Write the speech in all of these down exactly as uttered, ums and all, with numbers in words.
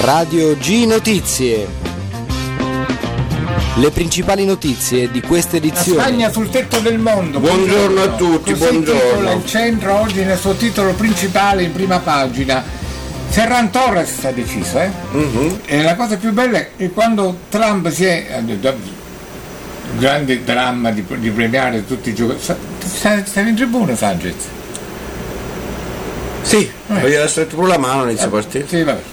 Radio G Notizie. Le principali notizie di questa edizione. La Spagna sul tetto del mondo. Buongiorno, buongiorno a tutti, Così buongiorno. Il centro oggi nel suo titolo principale in prima pagina. Ferran Torres ha deciso, eh? Uh-huh. E la cosa più bella è che quando Trump si è grande dramma di, di premiare tutti i giocatori. Stavi in tribuna, Sanchez? Sì, eh. Gli ha stretto pure la mano all'inizio eh, partita. Sì, vabbè.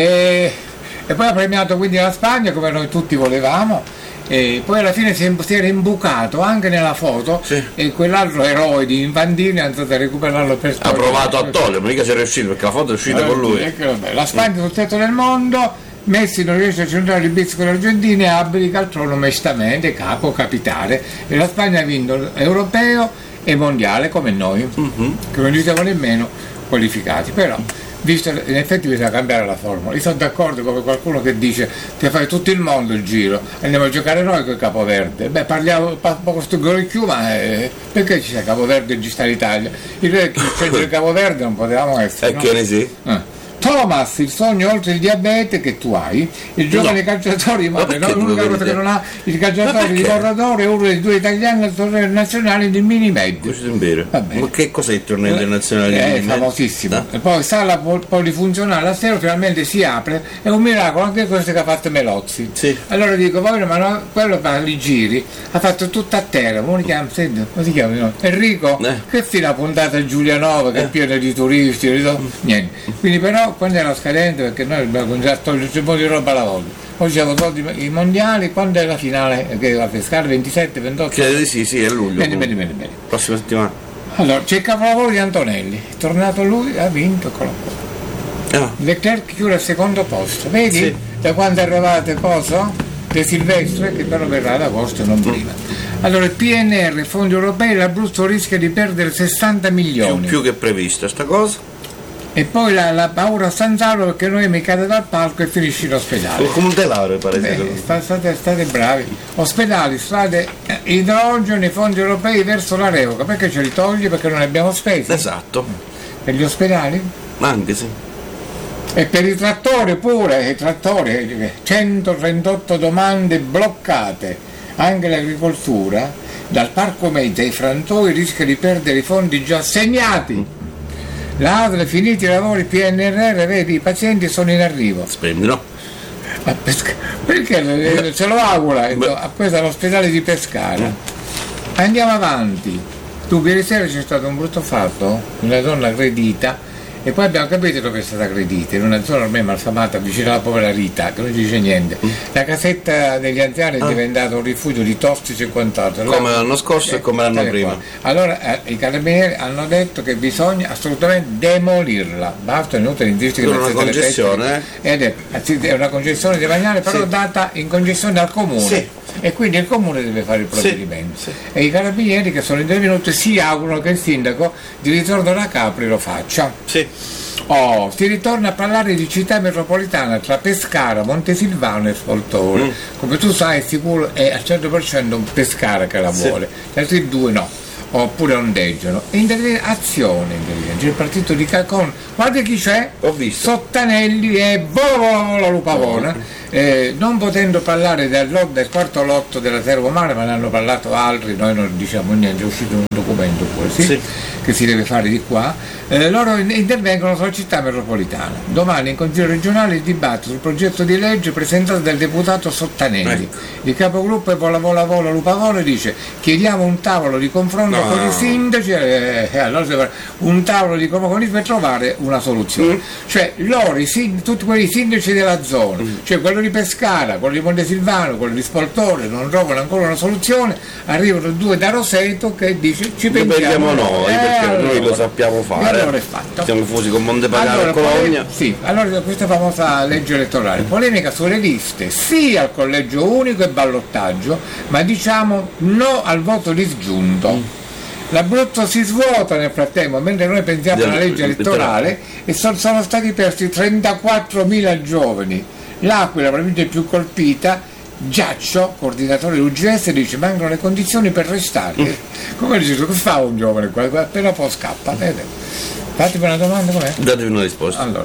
E, e poi ha premiato quindi la Spagna come noi tutti volevamo. E poi alla fine si, è, si era imbucato anche nella foto, sì. E quell'altro eroe di Infantini è andato a recuperarlo per ha provato a toglierlo, mica si è riuscito perché la foto è uscita allora, con lui. Vabbè, la Spagna sul tetto del mondo, Messi non riesce a centrare il bis con l'Argentina e abdica al trono onestamente, capo capitale, e la Spagna ha vinto europeo e mondiale come noi, uh-huh. Che non ci siamo nemmeno qualificati, però visto in effetti bisogna cambiare la formula. Io sono d'accordo con qualcuno che dice che fai tutto il mondo il giro, andiamo a giocare noi con Capoverde. Beh, parliamo un po' questo più, ma eh, perché ci sta Capoverde e ci sta l'Italia? Il centro di Capoverde non potevamo essere. E che ne sì? Eh. Thomas, il sogno oltre il diabete che tu hai, il giovane no. calciatore, ma no, l'unica cosa che non ha il calciatore di Corradore è uno dei due italiani al torneo nazionale di Mini Med. Questo è vero. Ma che cos'è il torneo internazionale di Mini Med? È famosissimo. No? E poi sala polifunzionale a sera finalmente si apre, è un miracolo anche questo che ha fatto Melozzi. Sì. Allora dico, poi, ma no, quello per i giri ha fatto tutto a terra, come si chiama? Come si chiama? No? Enrico? Eh. Che fine ha puntato a Giulianova che eh. è pieno di turisti, mm. niente. Quindi però quando era scadente, perché noi dobbiamo già toglierci un po' di roba alla volta. Poi ci siamo tolti i mondiali, quando è la finale che va a pescare? ventisette ventotto? Credo di sì, sì, è luglio. Bene, bene, bene, bene. Prossima settimana. Allora, c'è il capolavoro di Antonelli, è tornato lui, ha vinto con la ah. Leclerc chiude al secondo posto, vedi? Sì. Da quando è arrivato cosa? De Silvestre, che però verrà ad agosto, non prima. Allora, il P N R, fondi europei, l'Abruzzo rischia di perdere sessanta milioni. Più, più che prevista sta cosa. E poi la, la paura a Sanzaro perché noi mi cade dal palco e finisci in ospedale. Come un telare pare. Beh, state, state bravi. Ospedali, strade, eh, idrogeno, i fondi europei verso la revoca. Perché ce li togli? Perché non ne abbiamo spesi. Esatto. Per gli ospedali? Anche sì. E per i trattori pure, i trattori, centotrentotto domande bloccate. Anche l'agricoltura, dal parco meta ai frantoi rischia di perdere i fondi già assegnati. La A S L, finiti i lavori P N R R, vedi, i pazienti sono in arrivo. Splendilo. Perché ce lo augura a questo all'ospedale di Pescara. Andiamo avanti. Tu ieri sera c'è stato un brutto fatto, una donna aggredita, e poi abbiamo capito dove è stata aggredita, in una zona ormai malfamata vicino alla povera Rita, che non dice niente. La casetta degli anziani è ah. diventata un rifugio di tossici e quant'altro. Come l'anno scorso eh, e come l'anno prima. Qua. Allora eh, i carabinieri hanno detto che bisogna assolutamente demolirla. Basta, è inutile insistere che è una concessione, eh? Ed è, è una concessione demaniale, però sì. data in concessione al comune. Sì. E quindi il comune deve fare il provvedimento. Sì. Sì. E i carabinieri che sono intervenuti si augurano che il sindaco di ritorno da Capri lo faccia. Sì. Oh, si ritorna a parlare di città metropolitana tra Pescara, Montesilvano e Sfoltore. Mm. Come tu sai, sicuro è al cento per cento un Pescara che la vuole, sì. Gli altri due no, oppure ondeggiano. Interviene Azione, interviene il partito di Cacon. Guarda chi c'è? Ho visto. Sottanelli e Bovo la Lupavona. Eh, non potendo parlare del, lot, del quarto lotto della terra umana, ma ne hanno parlato altri, noi non diciamo niente, è uscito un documento poi, sì, sì. che si deve fare di qua, eh, loro intervengono sulla città metropolitana. Domani in Consiglio regionale il dibattito sul progetto di legge presentato dal deputato Sottanelli. Ecco. Il capogruppo è Vola Vola Vola Lupavone dice chiediamo un tavolo di confronto no, con no. i sindaci, eh, eh, allora un tavolo di confronto per trovare una soluzione. Mm. Cioè loro, i sindaci, tutti quei sindaci della zona, mm. cioè quello di Pescara, quello di Montesilvano, quello di Spoltore non trovano ancora una soluzione, arrivano due da Roseto che dice ci pensiamo noi, eh, perché allora, noi lo sappiamo fare, allora è fatto. Siamo fusi con Montepagano allora, e Cologna. Sì, allora questa famosa legge elettorale, polemica sulle liste, sì al collegio unico e ballottaggio, ma diciamo no al voto disgiunto. Mm. L'Abruzzo si svuota nel frattempo, mentre noi pensiamo alla legge elettorale e sono, sono stati persi trentaquattromila giovani. L'Aquila, la provincia più colpita, Giaccio, coordinatore dell'U G S, dice mancano le condizioni per restare. Mm. Come dice, che fa un giovane qua? Appena poi scappa. Fatemi una domanda, com'è? Datevi una risposta. Allora,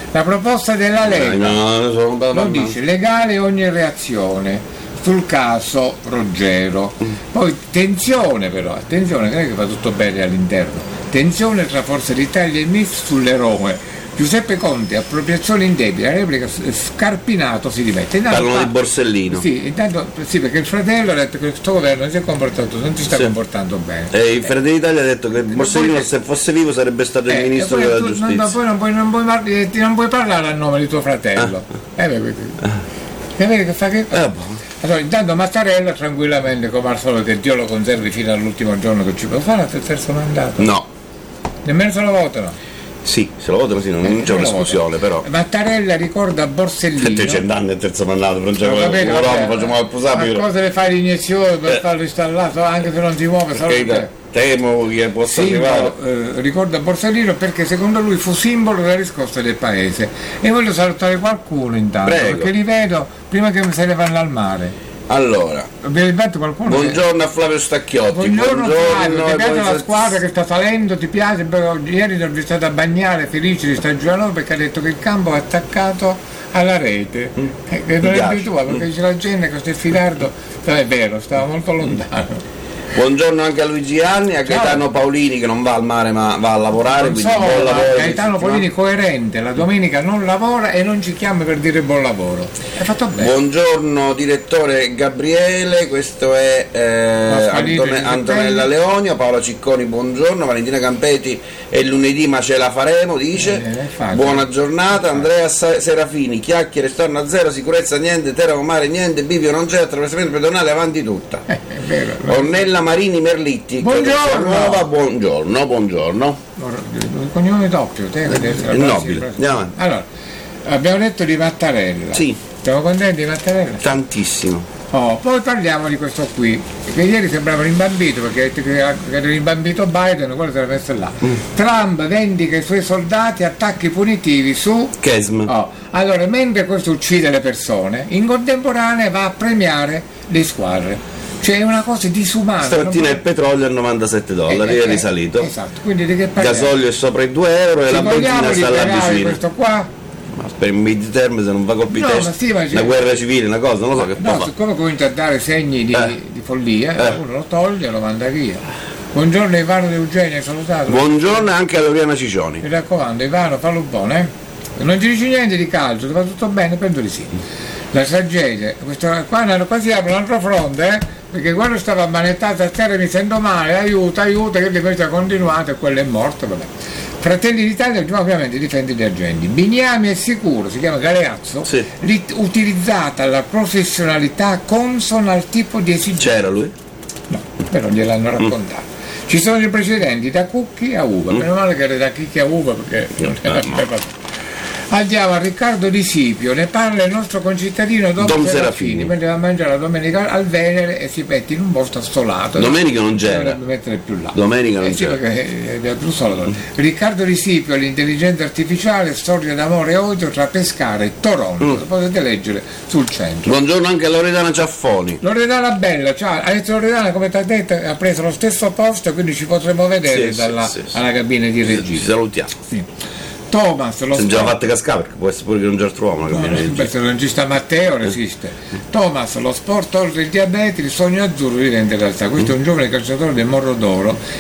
La proposta della Lega no, no, sono... lo dice, legale ogni reazione sul caso Roggero. Poi tensione però, attenzione, non è che va tutto bene all'interno, tensione tra Forza d'Italia e M I S sulle Rome. Giuseppe Conte, appropriazione indebita, replica Scarpinato si dimette. Intanto, parlano di Borsellino. Sì, intanto, sì, perché il fratello ha detto che questo governo non si è comportato, non si sta sì. comportando bene. E il Fratelli d'Italia ha detto che Borsellino se fosse vivo sarebbe stato eh, il ministro della tu, giustizia. Non, poi non puoi, non, puoi, non puoi parlare a nome di tuo fratello. Ah. Eh, beh, ah. eh, che fa che... Eh, allora, intanto Mattarella tranquillamente, come al solito, che Dio lo conservi fino all'ultimo giorno che ci può fare il terzo mandato. No. Nemmeno se lo votano. Sì, se lo votano sì, non eh, c'è un'esclusione però. Mattarella ricorda Borsellino. trecento anni e terzo mandato, non c'è una facciamo il posabile. Ma cosa le fai l'iniezione per eh. farlo installato anche se non si muove? Okay, temo che possa simbolo, arrivare. Eh, ricorda Borsellino perché secondo lui fu simbolo della riscossa del paese. E voglio salutare qualcuno intanto, Prego. perché li vedo prima che se ne vanno al mare. Allora, qualcuno buongiorno che... a Flavio Stacchiotti. Buongiorno, buongiorno Flavio, ti piace la squadra che sta salendo, ti piace? Ieri l'ho visto a Bagnale felice di Stagionale perché ha detto che il campo è attaccato alla rete. Mm. Eh, che non è abituato perché c'è la gente, questo è Filardo, è vero, stava molto lontano. Buongiorno anche a Luigi Anni, a Gaetano Paolini che non va al mare ma va a lavorare, quindi so, buon lavoro. Gaetano Paolini coerente, la domenica non lavora e non ci chiama per dire buon lavoro. È fatto bene. Buongiorno direttore Gabriele, questo è eh, Antone, Antonella Leonio, Paola Cicconi buongiorno, Valentina Campeti è lunedì ma ce la faremo, dice. Eh, Buona giornata, Andrea Serafini, chiacchiere, storno a zero, sicurezza niente, terra mare niente, bivio non c'è, attraversamento pedonale avanti tutta. Eh, è vero, è vero. Ornella Marini Merlitti, buongiorno. Nuova, buongiorno, buongiorno. Il cognome doppio, te che è nobile. Allora, abbiamo detto di Mattarella. Sì. Siamo contenti di Mattarella? Tantissimo. Oh, poi parliamo di questo qui, che ieri sembrava rimbambito perché ha detto che era rimbambito Biden, quello si era messo là. Mm. Trump vendica i suoi soldati attacchi punitivi su Kesm. Oh, allora, mentre questo uccide le persone, in contemporanea va a premiare le squadre. Cioè è una cosa disumana. Stamattina può... il petrolio a novantasette dollari eh, eh, è risalito. Esatto, quindi di che parliamo? Gasolio è sopra i due euro e la benzina sta alla vicina. Questo qua? Ma per il mid term se non va colpi no, testa, sì, una guerra civile, una cosa, non lo so che no, siccome comincia a dare segni di, eh. di follia, eh. uno lo toglie e lo manda via. Buongiorno Ivano De Eugenio, salutato. Buongiorno anche a Oriana Ciccioni. Mi raccomando, Ivano, fallo buono, eh? Non ci dici niente di calcio, ti va tutto bene? Penso di sì. La tragedia, questo, qua quasi apre un altro fronte, eh? Perché quello stava ammanettato a terra, mi sento male, aiuta, aiuta, che questo ha continuato e quello è morto, vabbè. Fratelli d'Italia ovviamente difende gli agenti. Bignami è sicuro, si chiama Galeazzo, sì. Utilizzata la professionalità consona al tipo di esigenza. C'era lui? No, però gliel'hanno raccontato. Mm. Ci sono i precedenti da Cucchi a Uva, mm. meno male che era da Chicchi a Uva perché non era no. Andiamo a Riccardo Di Sipio, ne parla il nostro concittadino Don, Don Serafini, Serafini, mentre va a mangiare la domenica al Venere e si mette in un posto assolato. Domenica non c'era. Non mettere più là. Domenica non eh sì, c'era. Perché è più solo. Mm. Riccardo Di Sipio, l'intelligenza artificiale, storia d'amore e odio tra Pescara e Toronto. Mm. Lo potete leggere sul centro. Buongiorno anche a Loredana Ciaffoni. Loredana bella, ciao. Adesso Loredana, come ti ha detto, ha preso lo stesso posto, quindi ci potremo vedere sì, dalla sì, sì, alla cabina di regia. Ci salutiamo. Sì. Thomas, lo sono già fatte cascare perché può essere pure che non già troviamo una cabina no, di regia. Regista Matteo resiste. Thomas, lo sport oltre il diabete, il sogno azzurro diventa realtà. Questo mm. è un giovane calciatore del Morro d'Oro